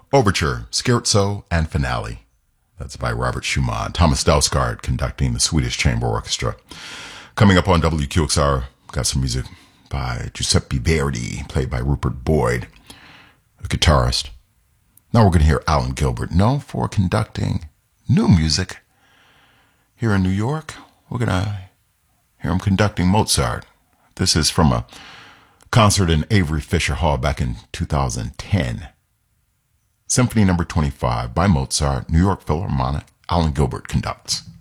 Overture, Scherzo, and Finale. That's by Robert Schumann. Thomas Dausgaard conducting the Swedish Chamber Orchestra. Coming up on WQXR, got some music by Giuseppe Verdi, played by Rupert Boyd, a guitarist. Now we're going to hear Alan Gilbert, known for conducting new music here in New York. We're going to hear him conducting Mozart. This is from a concert in Avery Fisher Hall back in 2010. Symphony number 25 by Mozart, New York Philharmonic. Alan Gilbert conducts.